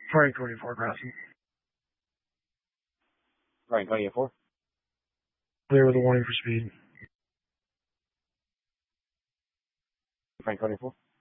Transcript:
Franklin 24 crossing. Franklin 24. Clear with a warning for speed. Franklin 24.